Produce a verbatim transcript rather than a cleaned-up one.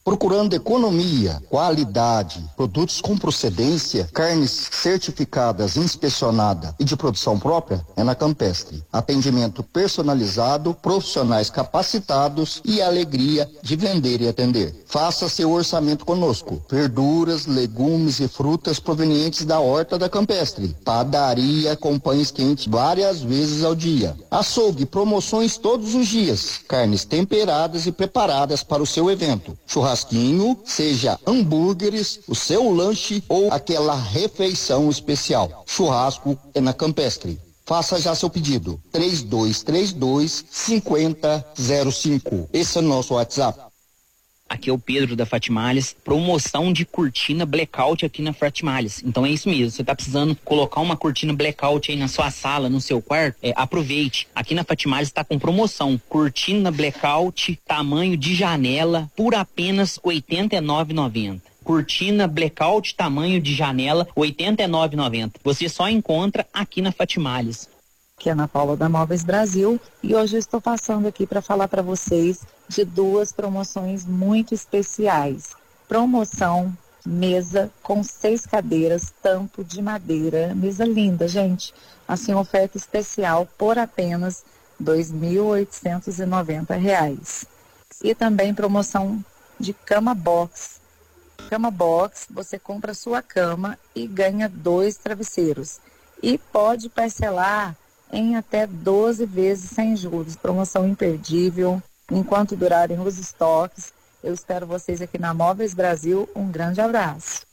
Procurando economia, qualidade, produtos com procedência, carnes certificadas, inspecionada e de produção própria, é na Campestre. Atendimento personalizado, profissionais capacitados e alegria de vender e atender. Faça seu orçamento conosco. Verduras, legumes e frutas provenientes da horta da Campestre. Padaria com pães quentes várias vezes ao dia. Açougue, promoções todos os dias. Carnes temperadas e preparadas para o seu evento. Churrasquinho, seja hambúrgueres, o seu lanche ou aquela refeição especial. Churrasco é na Campestre. Faça já seu pedido. três dois três dois, cinco zero zero cinco. Esse é o nosso WhatsApp. Aqui é o Pedro da Fatimalhas, promoção de cortina blackout aqui na Fatimalhas. Então é isso mesmo, você tá precisando colocar uma cortina blackout aí na sua sala, no seu quarto, é, aproveite. Aqui na Fatimalhas está com promoção, cortina blackout, tamanho de janela, por apenas oitenta e nove reais e noventa centavos. Cortina blackout, tamanho de janela, oitenta e nove reais e noventa centavos. Você só encontra aqui na Fatimalhas. Aqui é Ana Paula da Móveis Brasil e hoje eu estou passando aqui para falar para vocês de duas promoções muito especiais. Promoção mesa com seis cadeiras, tampo de madeira, mesa linda, gente. Assim, oferta especial por apenas dois mil oitocentos e noventa reais. E também promoção de cama box. Cama box, você compra sua cama e ganha dois travesseiros. E pode parcelar em até doze vezes sem juros. Promoção imperdível, enquanto durarem os estoques. Eu espero vocês aqui na Móveis Brasil. Um grande abraço.